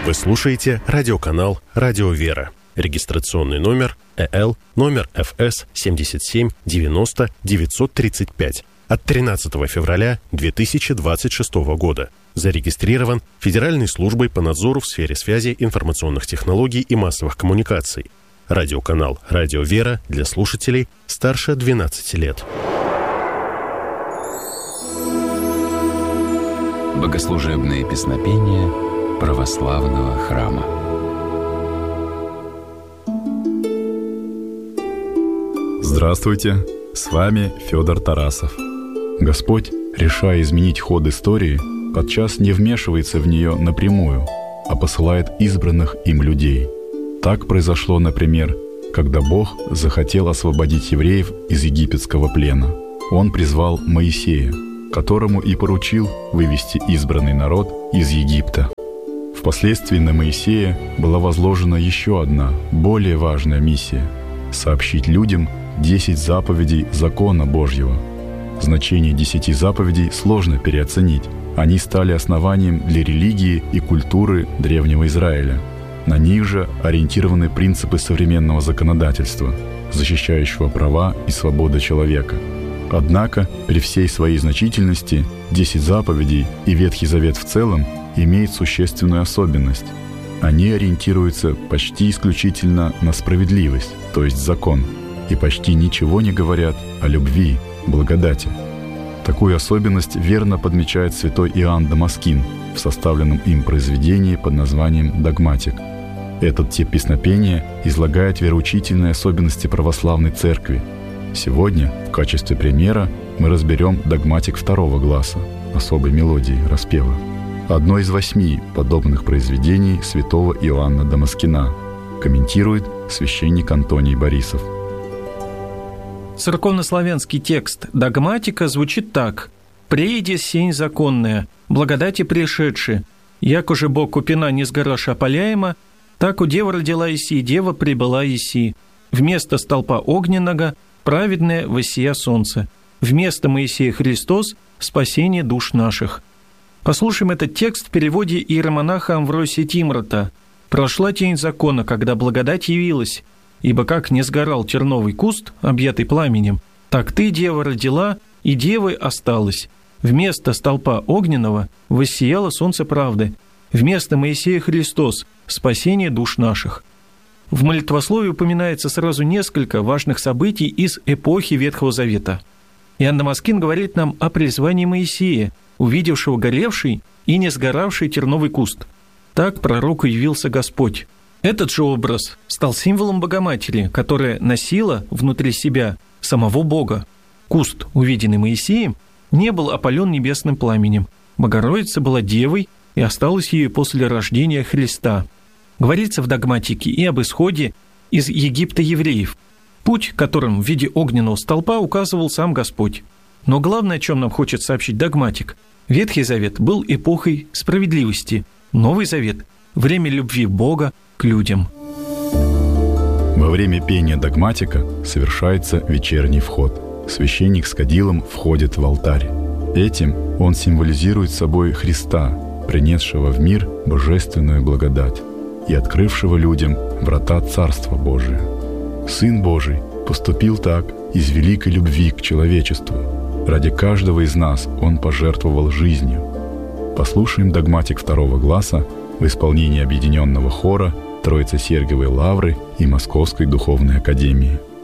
Вы слушаете радиоканал «Радио Вера». Регистрационный номер ЭЛ, номер ФС 77 90 935 от 13 февраля 2026 года. Зарегистрирован Федеральной службой по надзору в сфере связи, информационных технологий и массовых коммуникаций. Радиоканал «Радио Вера» для слушателей старше 12 лет. Богослужебные песнопения православного храма. Здравствуйте, с вами Федор Тарасов. Господь, решая изменить ход истории, подчас не вмешивается в нее напрямую, а посылает избранных им людей. Так произошло, например, когда Бог захотел освободить евреев из египетского плена. Он призвал Моисея, которому и поручил вывести избранный народ из Египта. Впоследствии на Моисея была возложена еще одна, более важная миссия – сообщить людям 10 заповедей закона Божьего. Значение 10 заповедей сложно переоценить. Они стали основанием для религии и культуры древнего Израиля. На них же ориентированы принципы современного законодательства, защищающего права и свободы человека. Однако, при всей своей значительности, 10 заповедей и Ветхий Завет в целом имеют существенную особенность. Они ориентируются почти исключительно на справедливость, то есть закон, и почти ничего не говорят о любви, благодати. Такую особенность верно подмечает святой Иоанн Дамаскин в составленном им произведении под названием «Догматик». Этот тип песнопения излагает вероучительные особенности православной церкви. Сегодня в качестве примера мы разберем догматик второго гласа, особой мелодии распева. Одно из 8 подобных произведений святого Иоанна Дамаскина, комментирует священник Антоний Борисов. Церковнославянский текст догматика звучит так: «Прейде сень законная, благодати пришедши, як уже Бог купина не сгораш опаляема, так у дева родила Иси, дева прибыла Иси. Вместо столпа огненного праведное воссия солнце, вместо Моисея Христос спасение душ наших». Послушаем этот текст в переводе иеромонаха Амвросия Тимрота. «Прошла тень закона, когда благодать явилась, ибо как не сгорал терновый куст, объятый пламенем, так ты, дева, родила, и девой осталась. Вместо столпа огненного воссияло солнце правды, вместо Моисея Христос спасение душ наших». В молитвословии упоминается сразу несколько важных событий из эпохи Ветхого Завета. Иоанн Дамаскин говорит нам о призвании Моисея, увидевшего горевший и не сгоравший терновый куст. Так пророку явился Господь. Этот же образ стал символом Богоматери, которая носила внутри себя самого Бога. Куст, увиденный Моисеем, не был опален небесным пламенем. Богородица была девой и осталась ею после рождения Христа. Говорится в догматике и об исходе из Египта евреев, путь, которым в виде огненного столпа указывал сам Господь. Но главное, о чем нам хочет сообщить догматик: Ветхий Завет был эпохой справедливости, Новый Завет – время любви Бога к людям. Во время пения догматика совершается вечерний вход. Священник с кадилом входит в алтарь. Этим он символизирует собой Христа, принесшего в мир божественную благодать и открывшего людям врата Царства Божия. Сын Божий поступил так из великой любви к человечеству. Ради каждого из нас Он пожертвовал жизнью. Послушаем догматик второго гласа в исполнении объединенного хора Троице-Сергиевой Лавры и Московской Духовной Академии.